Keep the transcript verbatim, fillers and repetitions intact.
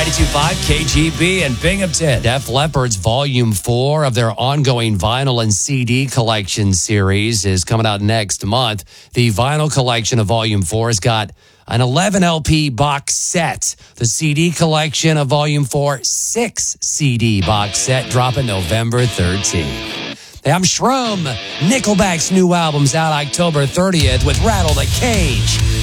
ninety-two point five K G B and Binghamton. Def Leppard's Volume four of their ongoing vinyl and C D collection series is coming out next month. The vinyl collection of Volume four has got an eleven L P box set. The C D collection of Volume four, six C D box set, dropping November thirteenth. Hey, I'm Shrum. Nickelback's new album's out October thirtieth with Rattle the Cage.